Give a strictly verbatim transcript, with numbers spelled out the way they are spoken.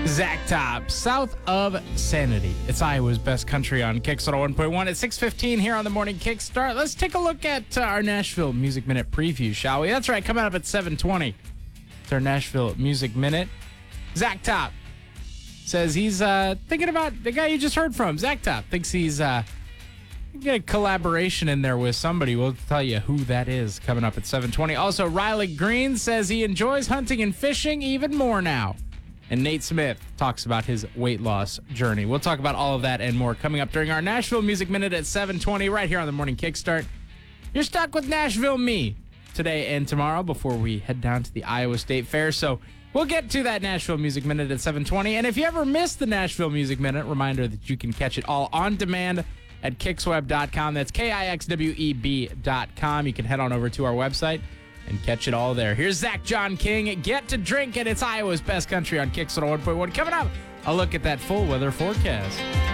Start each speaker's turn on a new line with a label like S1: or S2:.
S1: Zach Top, south of Sanity. It's Iowa's best country on Kicks one oh one point one at six fifteen here on the Morning Kickstart. Let's take a look at uh, our Nashville Music Minute preview, shall we? That's right, coming up at seven twenty. It's our Nashville Music Minute. Zach Top says he's uh, thinking about the guy you just heard from. Zach Top thinks he's uh, get a collaboration in there with somebody. We'll tell you who that is coming up at seven twenty. Also, Riley Green says he enjoys hunting and fishing even more now. And Nate Smith talks about his weight loss journey. We'll talk about all of that and more coming up during our Nashville Music Minute at seven twenty right here on the Morning Kickstart. You're stuck with Nashville Me today and tomorrow before we head down to the Iowa State Fair. So we'll get to that Nashville Music Minute at seven twenty. And if you ever missed the Nashville Music Minute, reminder that you can catch it all on demand at kixweb dot com. That's K I X W E B dot com. You can head on over to our website and catch it all there. Here's Zach John King. Get to drink, and it's Iowa's best country on Kicks one oh one point one. Coming up, a look at that full weather forecast.